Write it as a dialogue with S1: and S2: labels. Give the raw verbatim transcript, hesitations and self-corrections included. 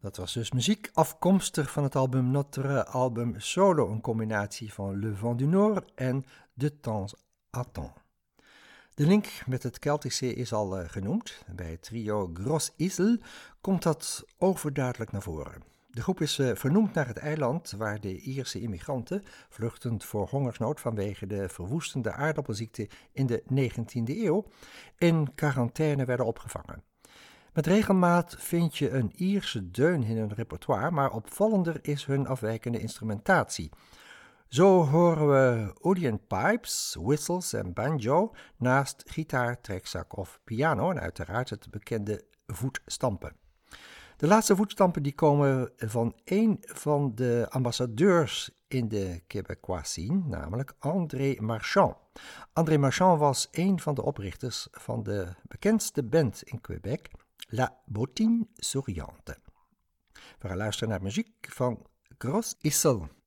S1: Dat was dus muziek afkomstig van het album Notre Album Solo, een combinatie van Le Vent du Nord en De Temps à Temps. De link met het Keltische is al uh, genoemd. Bij het trio Gros Isle komt dat overduidelijk naar voren. De groep is uh, vernoemd naar het eiland waar de Ierse immigranten, vluchtend voor hongersnood vanwege de verwoestende aardappelziekte in de negentiende eeuw, in quarantaine werden opgevangen. Met regelmaat vind je een Ierse deun in hun repertoire, maar opvallender is hun afwijkende instrumentatie. Zo horen we Oudien pipes, whistles en banjo naast gitaar, trekzak of piano en uiteraard het bekende voetstampen. De laatste voetstampen die komen van een van de ambassadeurs in de Québécois scene, namelijk André Marchand. André Marchand was een van de oprichters van de bekendste band in Québec, La Bottine Souriante. We gaan luisteren naar muziek van Gros Isle.